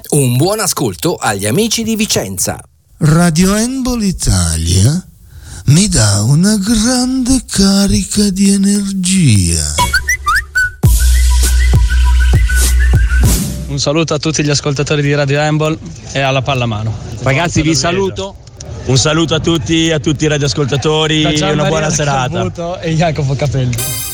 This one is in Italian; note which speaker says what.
Speaker 1: Un buon ascolto agli amici di Vicenza.
Speaker 2: Radio Handball Italia mi dà una grande carica di energia.
Speaker 3: Un saluto a tutti gli ascoltatori di Radio Handball e alla pallamano.
Speaker 4: Ragazzi, vi saluto. Un saluto a tutti i radioascoltatori e una buona serata.
Speaker 3: E Jacopo Capelli.